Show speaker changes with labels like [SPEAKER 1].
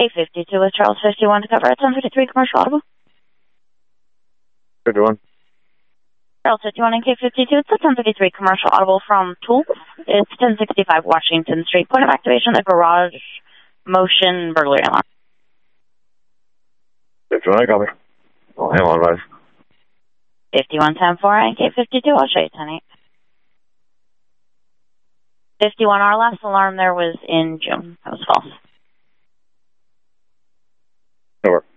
[SPEAKER 1] K52 with Charles 51 to cover at 1053 commercial audible.
[SPEAKER 2] 51.
[SPEAKER 1] Charles 51 and K52, it's a 1053 commercial audible from Tool. It's 1065 Washington Street. Point of activation, a garage motion burglary alarm.
[SPEAKER 2] 51, copy. Oh, hang on, guys.
[SPEAKER 1] 51-10-4 and K52, I'll show you 10-8. 51, our last alarm there was in June. That was false.
[SPEAKER 2] Over.